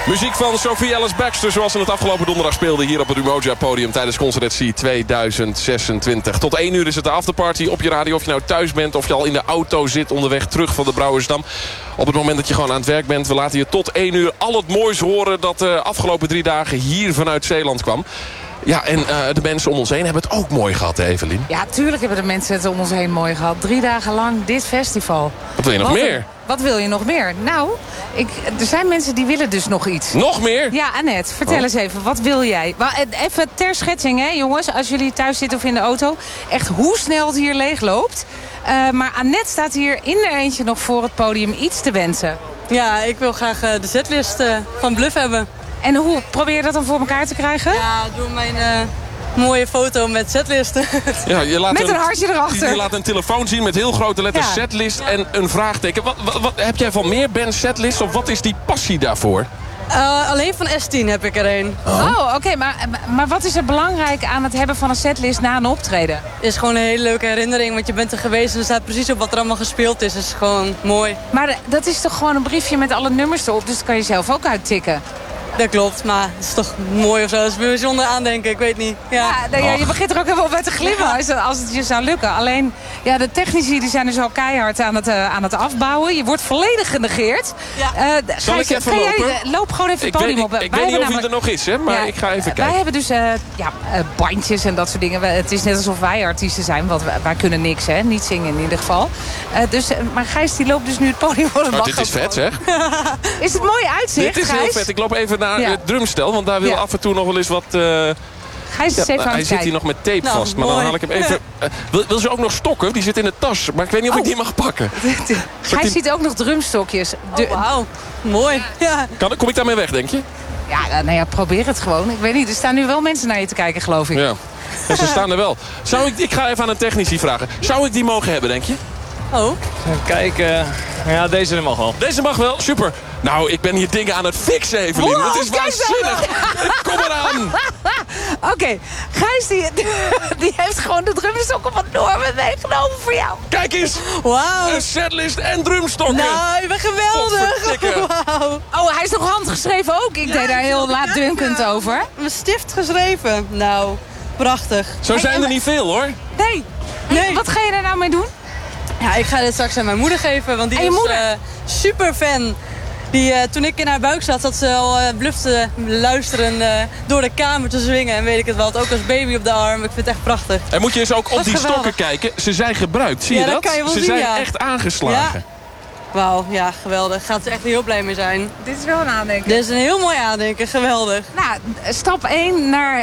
Muziek van Sophie Ellis Bextor, zoals ze het afgelopen donderdag speelde hier op het Umoja podium tijdens Concertatie 2026. Tot 1 uur is het de afterparty op je radio. Of je nou thuis bent of je al in de auto zit onderweg terug van de Brouwersdam. Op het moment dat je gewoon aan het werk bent, we laten je tot 1 uur al het moois horen dat de afgelopen 3 dagen hier vanuit Zeeland kwam. Ja, en de mensen om ons heen hebben het ook mooi gehad, hè, Evelien? Ja, tuurlijk hebben de mensen het om ons heen mooi gehad. 3 dagen lang dit festival. Wat wil je nog meer? Wat wil je nog meer? Nou, er zijn mensen die willen dus nog iets. Nog meer? Ja, Annette, vertel eens even. Wat wil jij? Even ter schetsing, hè, jongens. Als jullie thuis zitten of in de auto. Echt hoe snel het hier leeg loopt. Maar Annette staat hier in haar eentje nog voor het podium iets te wensen. Ja, ik wil graag de setlist van Bluff hebben. En hoe probeer je dat dan voor elkaar te krijgen? Ja, door mijn mooie foto met setlisten. Ja, je laat met een hartje erachter. Je laat een telefoon zien met heel grote letters setlist en een vraagteken. Wat heb jij van meer bands setlist of wat is die passie daarvoor? Alleen van S10 heb ik er een. Oh, oké. Maar wat is er belangrijk aan het hebben van een setlist na een optreden? Is gewoon een hele leuke herinnering, want je bent er geweest en er staat precies op wat er allemaal gespeeld is. Is gewoon mooi. Maar dat is toch gewoon een briefje met alle nummers erop, dus dat kan je zelf ook uittikken. Dat klopt, maar het is toch mooi of zo. Dat is bijzonder aandenken, ik weet niet. Ja. Je begint er ook helemaal bij te glimmen als het je zou lukken. Alleen, ja, de technici die zijn dus al keihard aan het afbouwen. Je wordt volledig genegeerd. Ja. Zal ik even lopen? Loop gewoon even het podium op. Ik weet niet of hij er nog is, hè, maar ik ga even kijken. Wij hebben dus bandjes en dat soort dingen. Het is net alsof wij artiesten zijn, want wij kunnen niks, hè. Niet zingen in ieder geval. Maar Gijs die loopt dus nu het podium voor de dit is vet, zeg. Is het mooi uitzicht, Dit is heel Gijs? vet. Ik loop even naar het drumstel, want daar wil af en toe nog wel eens wat... Gijs is even aan hij zit hier nog met tape vast, maar dan haal ik hem even... wil ze ook nog stokken? Die zit in de tas, maar ik weet niet of ik die mag pakken. Gijs ziet ook nog drumstokjes. Wauw, mooi. Ja. Kom ik daarmee weg, denk je? Ja, nou ja, probeer het gewoon. Ik weet niet, er staan nu wel mensen naar je te kijken, geloof ik. Ja, en ze staan er wel. Ik ga even aan een technici vragen. Zou ik die mogen hebben, denk je? Oh. Kijken. Ja, deze mag wel. Deze mag wel, super. Nou, ik ben hier dingen aan het fixen, Evelien. Wow, dat is waanzinnig. Kom eraan. Oké, Gijs die heeft gewoon de drumstokken van Norman meegenomen voor jou. Kijk eens. Wauw. Een setlist en drumstokken. Nou, je bent geweldig. Wow. Oh, hij is nog handgeschreven ook. Ik deed daar heel laatdunkend over. Mijn stift geschreven. Nou, prachtig. Zo zijn er niet veel, hoor. Nee. Wat ga je er nou mee doen? Ja, ik ga dit straks aan mijn moeder geven, want die is super fan. Toen ik in haar buik zat ze al Bluff te luisteren, door de kamer te zwingen. En weet ik het wel, ook als baby op de arm. Ik vind het echt prachtig. En moet je eens ook op die stokken kijken. Ze zijn gebruikt, zie je dat? Kan je wel ze zien, zijn echt aangeslagen. Ja. Wauw, ja, geweldig. Gaat ze echt heel blij mee zijn. Dit is wel een aandenken. Dit is een heel mooi aandenken, geweldig. Nou, stap 1 naar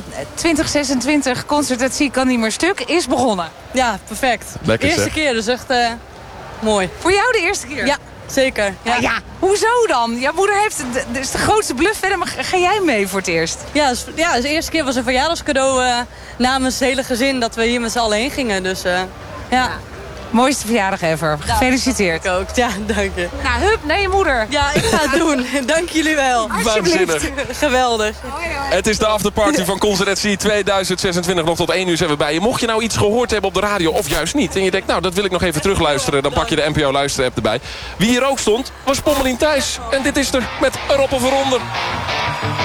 2026 Concertatie kan niet meer stuk is begonnen. Ja, perfect. Lekker, eerste zeg. keer, dus echt mooi. Voor jou de eerste keer? Ja, zeker. Ja. Hoezo dan? Jouw moeder heeft dus de grootste bluff verder, maar ga jij mee voor het eerst? Ja, dus de eerste keer was een verjaardagscadeau namens het hele gezin dat we hier met z'n allen heen gingen. Dus ja. Mooiste verjaardag ever. Gefeliciteerd. Ik ook. Ja, dank je. Nou, hup, naar je moeder. Ja, ik ga het doen. Dank jullie wel. Waanzinnig. Geweldig. Het is de afterparty van Concertatie 2026. Nog tot 1 uur zijn we bij je. Mocht je nou iets gehoord hebben op de radio of juist niet. En je denkt, nou, dat wil ik nog even terugluisteren. Dan pak je de NPO luisterapp erbij. Wie hier ook stond, was Pommelien Thijs. En dit is er met Erop of Eronder.